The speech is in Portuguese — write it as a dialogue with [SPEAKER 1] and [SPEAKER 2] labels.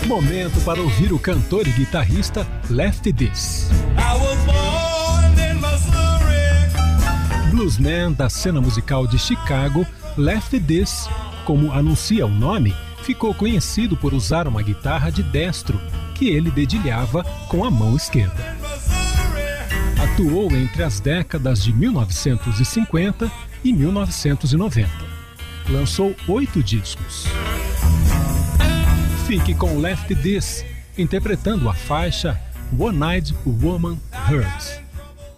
[SPEAKER 1] Momento para ouvir o cantor e guitarrista Lefty This. Bluesman da cena musical de Chicago, Lefty This, como anuncia o nome, ficou conhecido por usar uma guitarra de destro, que ele dedilhava com a mão esquerda. Atuou entre as décadas de 1950 e 1990. Lançou 8 discos. Fique com Lefty This, interpretando a faixa One-Eyed Woman Hurts.